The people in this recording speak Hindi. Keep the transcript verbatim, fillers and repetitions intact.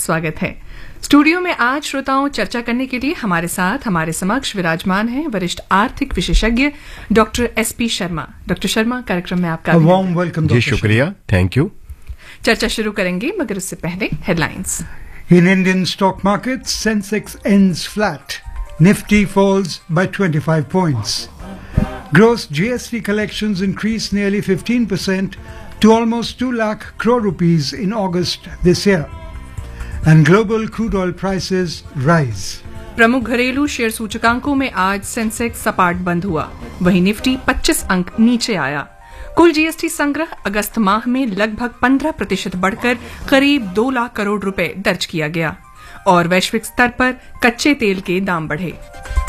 स्वागत है। स्टूडियो में आज श्रोताओं चर्चा करने के लिए हमारे साथ हमारे समक्ष विराजमान हैं वरिष्ठ आर्थिक विशेषज्ञ doctor S P Sharma. Doctor Sharma, कार्यक्रम में आपका वार्म वेलकम। जी शुक्रिया, थैंक यू। चर्चा शुरू करेंगे मगर उससे पहले headlines. In Indian stock markets, Sensex ends flat. Nifty falls by twenty-five points. Gross G S T collections increased nearly fifteen percent to almost two lakh crore rupees in August this year. And global crude oil prices rise. प्रमुख घरेलू शेयर सूचकांकों में आज सेंसेक्स सपाट बंद हुआ, वहीं निफ्टी पच्चीस अंक नीचे आया। कुल जीएसटी संग्रह अगस्त माह में लगभग पंद्रह प्रतिशत बढ़कर करीब दो लाख करोड़ रुपए दर्ज किया गया और वैश्विक स्तर पर कच्चे तेल के दाम बढ़े।